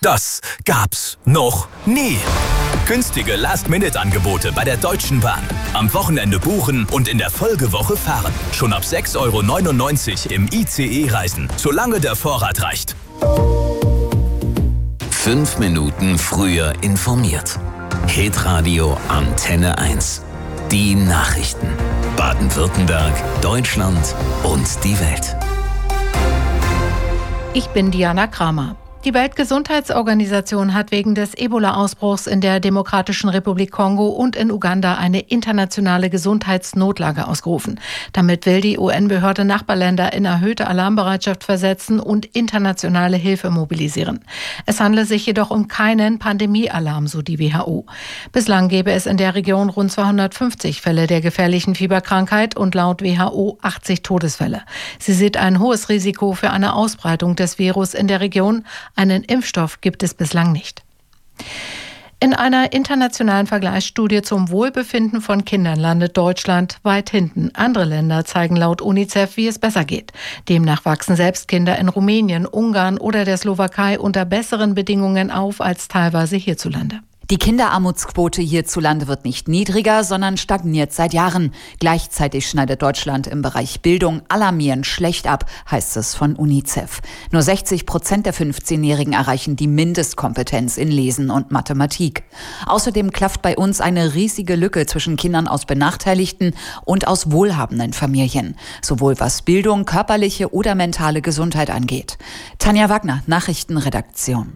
Das gab's noch nie. Günstige Last-Minute-Angebote bei der Deutschen Bahn. Am Wochenende buchen und in der Folgewoche fahren. Schon ab 6,99 € im ICE reisen, solange der Vorrat reicht. 5 Minuten früher informiert. Hitradio Antenne 1. Die Nachrichten. Baden-Württemberg, Deutschland und die Welt. Ich bin Diana Kramer. Die Weltgesundheitsorganisation hat wegen des Ebola-Ausbruchs in der Demokratischen Republik Kongo und in Uganda eine internationale Gesundheitsnotlage ausgerufen. Damit will die UN-Behörde Nachbarländer in erhöhte Alarmbereitschaft versetzen und internationale Hilfe mobilisieren. Es handle sich jedoch um keinen Pandemiealarm, so die WHO. Bislang gäbe es in der Region rund 250 Fälle der gefährlichen Fieberkrankheit und laut WHO 80 Todesfälle. Sie sieht ein hohes Risiko für eine Ausbreitung des Virus in der Region. Einen Impfstoff gibt es bislang nicht. In einer internationalen Vergleichsstudie zum Wohlbefinden von Kindern landet Deutschland weit hinten. Andere Länder zeigen laut UNICEF, wie es besser geht. Demnach wachsen selbst Kinder in Rumänien, Ungarn oder der Slowakei unter besseren Bedingungen auf als teilweise hierzulande. Die Kinderarmutsquote hierzulande wird nicht niedriger, sondern stagniert seit Jahren. Gleichzeitig schneidet Deutschland im Bereich Bildung alarmierend schlecht ab, heißt es von UNICEF. Nur 60% der 15-Jährigen erreichen die Mindestkompetenz in Lesen und Mathematik. Außerdem klafft bei uns eine riesige Lücke zwischen Kindern aus benachteiligten und aus wohlhabenden Familien. Sowohl was Bildung, körperliche oder mentale Gesundheit angeht. Tanja Wagner, Nachrichtenredaktion.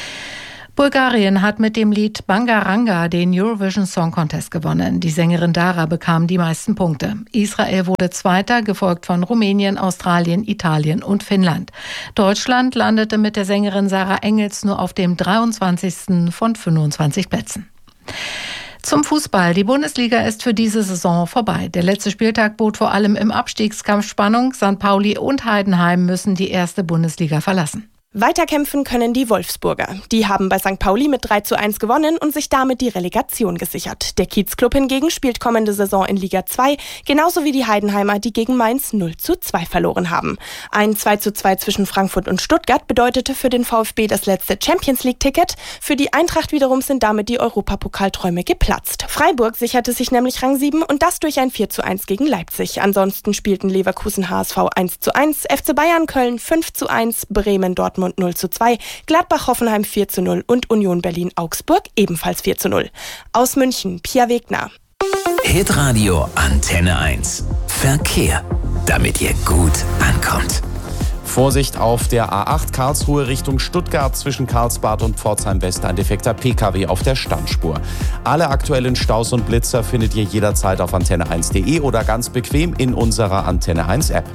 Bulgarien hat mit dem Lied Bangaranga den Eurovision Song Contest gewonnen. Die Sängerin Dara bekam die meisten Punkte. Israel wurde Zweiter, gefolgt von Rumänien, Australien, Italien und Finnland. Deutschland landete mit der Sängerin Sarah Engels nur auf dem 23. von 25 Plätzen. Zum Fußball. Die Bundesliga ist für diese Saison vorbei. Der letzte Spieltag bot vor allem im Abstiegskampf Spannung. St. Pauli und Heidenheim müssen die erste Bundesliga verlassen. Weiterkämpfen können die Wolfsburger. Die haben bei St. Pauli mit 3:1 gewonnen und sich damit die Relegation gesichert. Der Kiezclub hingegen spielt kommende Saison in Liga 2, genauso wie die Heidenheimer, die gegen Mainz 0:2 verloren haben. Ein 2:2 zwischen Frankfurt und Stuttgart bedeutete für den VfB das letzte Champions-League-Ticket. Für die Eintracht wiederum sind damit die Europapokalträume geplatzt. Freiburg sicherte sich nämlich Rang 7 und das durch ein 4:1 gegen Leipzig. Ansonsten spielten Leverkusen HSV 1:1, FC Bayern Köln 5:1, Bremen Dortmund 0:2, Gladbach-Hoffenheim 4:0 und Union Berlin-Augsburg ebenfalls 4:0. Aus München, Pia Wegner. Hitradio Antenne 1. Verkehr, damit ihr gut ankommt. Vorsicht auf der A8 Karlsruhe Richtung Stuttgart zwischen Karlsbad und Pforzheim West. Ein defekter PKW auf der Standspur. Alle aktuellen Staus und Blitzer findet ihr jederzeit auf antenne1.de oder ganz bequem in unserer Antenne 1 App.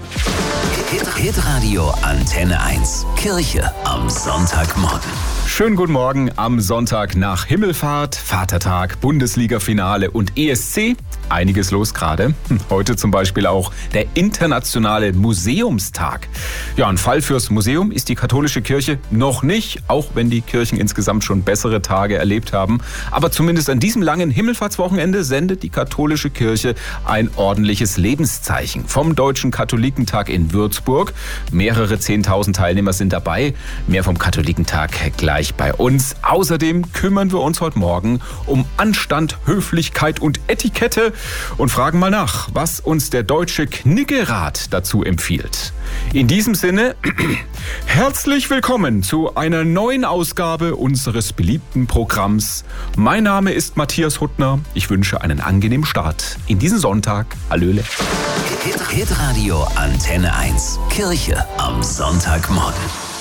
Hitradio Antenne 1. Kirche am Sonntagmorgen. Schönen guten Morgen am Sonntag nach Himmelfahrt, Vatertag, Bundesliga-Finale und ESC. Einiges los gerade. Heute zum Beispiel auch der internationale Museumstag. Ja, ein Fall fürs Museum ist die katholische Kirche noch nicht, auch wenn die Kirchen insgesamt schon bessere Tage erlebt haben. Aber zumindest an diesem langen Himmelfahrtswochenende sendet die katholische Kirche ein ordentliches Lebenszeichen. Vom Deutschen Katholikentag in Würzburg. Mehrere 10.000 Teilnehmer sind dabei. Mehr vom Katholikentag gleich bei uns. Außerdem kümmern wir uns heute Morgen um Anstand, Höflichkeit und Etikette und fragen mal nach, was uns der Deutsche Kniggerat dazu empfiehlt. In diesem Sinne, herzlich willkommen zu einer neuen Ausgabe unseres beliebten Programms. Mein Name ist Matthias Huttner. Ich wünsche einen angenehmen Start in diesen Sonntag. Hallöle. Hitradio Antenne 1. Kirche am Sonntagmorgen.